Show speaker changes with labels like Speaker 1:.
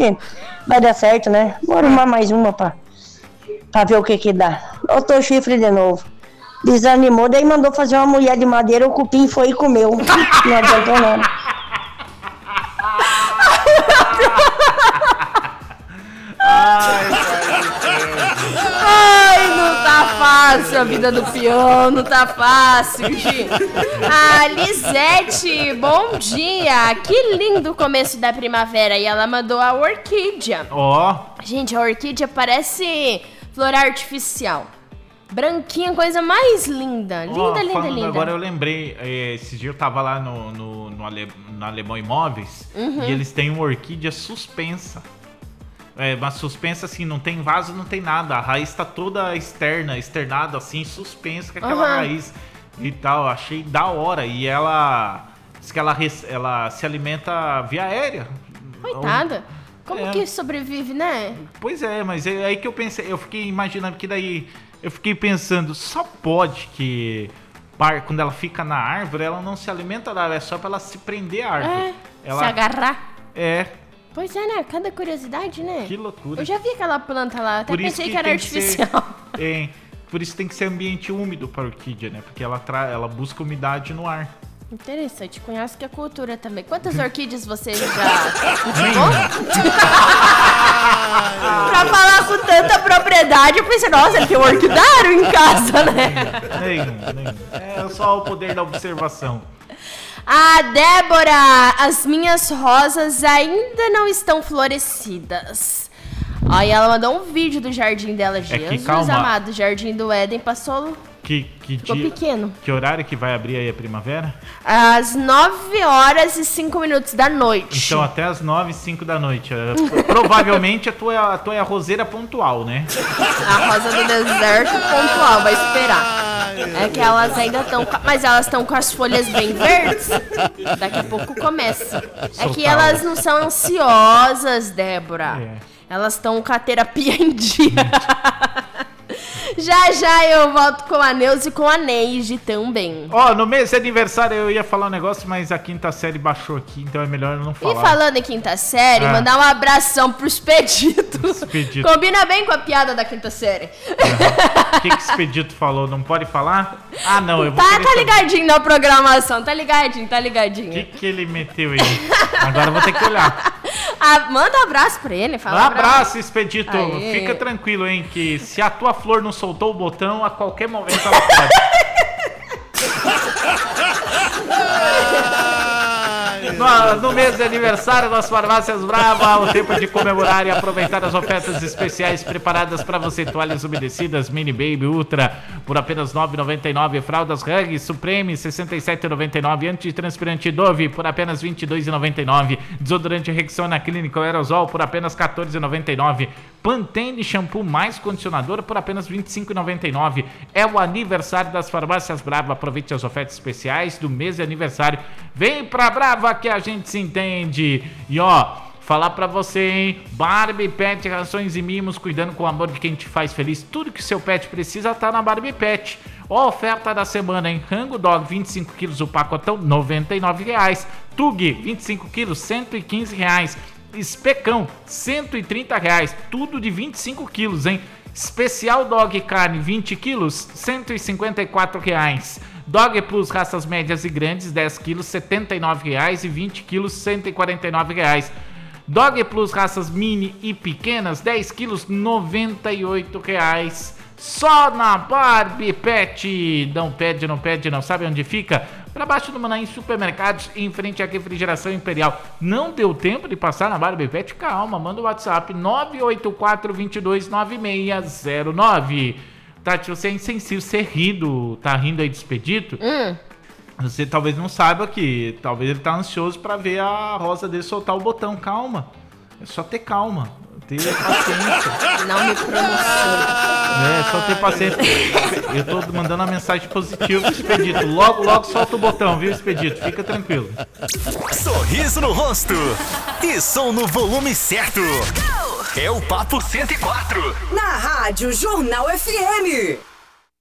Speaker 1: que vai dar certo, né? Vou arrumar mais uma pra ver o que dá. Botou o chifre de novo. Desanimou, daí mandou fazer uma mulher de madeira, o cupim foi e comeu. Não adiantou nada.
Speaker 2: Ai, não tá fácil a vida do peão, não tá fácil, gente. A Lisete, bom dia. Que lindo o começo da primavera. E ela mandou a orquídea. Gente, a orquídea parece flor artificial. Branquinha, coisa mais linda. Linda.
Speaker 3: Agora eu lembrei, esse dia eu tava lá no Alemão Imóveis e eles têm uma orquídea suspensa. Mas suspensa assim, não tem vaso, não tem nada. A raiz tá toda externada assim, suspensa com aquela raiz e tal. Achei da hora. E ela diz que ela se alimenta via aérea.
Speaker 2: Coitada. Como que sobrevive, né?
Speaker 3: Pois é, mas é aí que eu pensei, eu fiquei imaginando que daí... Eu fiquei pensando, só pode que quando ela fica na árvore, ela não se alimenta da árvore, é só pra ela se prender à árvore.
Speaker 2: Se agarrar.
Speaker 3: Pois
Speaker 2: é, né? Cada curiosidade, né?
Speaker 3: Que loucura.
Speaker 2: Eu já vi aquela planta lá, até pensei que era artificial.
Speaker 3: Por isso tem que ser ambiente úmido para orquídea, né? Porque ela busca umidade no ar.
Speaker 2: Interessante, conhece que a cultura também. Quantas orquídeas você já cultivou? Pra falar com tanta propriedade, eu pensei, nossa, ele tem um orquidário em casa, né?
Speaker 3: Nenhum. É só o poder da observação.
Speaker 2: A Débora, as minhas rosas ainda não estão florescidas. Aí ela mandou um vídeo do jardim dela, Jesus amado, o jardim do Éden passou... Ficou pequeno.
Speaker 3: Que horário que vai abrir aí a primavera?
Speaker 2: Às 9h05 da noite.
Speaker 3: Então até às 9h05 da noite. Provavelmente a tua é a roseira pontual, né?
Speaker 2: A rosa do deserto pontual, vai esperar. É que elas ainda estão... Mas elas estão com as folhas bem verdes. Daqui a pouco começa. É que elas não são ansiosas, Débora. Elas estão com a terapia em dia. Já eu volto com a Neuza e com a Neide também.
Speaker 3: No mês de aniversário eu ia falar um negócio, mas a quinta série baixou aqui, então é melhor eu não falar.
Speaker 2: E falando em quinta série, mandar um abração pro Expedito. Combina bem com a piada da quinta série.
Speaker 3: O que Expedito falou? Não pode falar? Não, eu vou
Speaker 2: Tá ligadinho na programação, tá ligadinho.
Speaker 3: O que ele meteu aí? Agora eu vou ter que olhar.
Speaker 2: Manda um abraço pra ele. Fala
Speaker 3: abraço, Expedito. Fica tranquilo, hein, que se a tua flor não soltou o botão, a qualquer momento ela pode. No mês de aniversário das Farmácias Brava, o tempo de comemorar e aproveitar as ofertas especiais preparadas para você. Toalhas umedecidas Mini Baby Ultra por apenas R$ 9,99. Fraldas Hug Supreme R$ 67,99. Antitranspirante Dove por apenas R$ 22,99. Desodorante Rexona Clínico Aerosol por apenas R$ 14,99. Pantene Shampoo mais condicionador por apenas R$ 25,99. É o aniversário das Farmácias Brava. Aproveite as ofertas especiais do mês de aniversário. Vem pra Brava que a gente se entende. E falar pra você, hein? Barbie Pet, rações e mimos, cuidando com o amor de quem te faz feliz. Tudo que seu pet precisa tá na Barbie Pet. Oferta da semana, hein? Rango Dog, 25 quilos, o pacotão, R$ 99,00. Tug, 25 quilos, R$ 115,00. Especão, R$ 130,00. Tudo de 25 quilos, hein? Especial Dog Carne, 20 quilos, R$ 154,00. Dog Plus, raças médias e grandes, 10 quilos, R$ 79,00 e 20 quilos, R$ 149,00. Dog Plus, raças mini e pequenas, 10 quilos, R$ 98,00. Só na Barbie Pet. Não pede, não. Sabe onde fica? Para baixo do Manaim Supermercados, em frente à Refrigeração Imperial. Não deu tempo de passar na Barbie Pet? Calma, manda o WhatsApp 984-229609. Tati, você é insensível, você tá rindo aí de Expedito? Você talvez não saiba que talvez ele tá ansioso pra ver a rosa dele soltar o botão. Calma, é só ter calma, ter paciência.
Speaker 2: Não me promocione.
Speaker 3: É só ter paciência. Eu tô mandando uma mensagem positiva pro Expedito. Logo solta o botão, viu, Expedito? Fica tranquilo.
Speaker 4: Sorriso no rosto e som no volume certo. É o Papo 104.
Speaker 5: Na Rádio Jornal FM.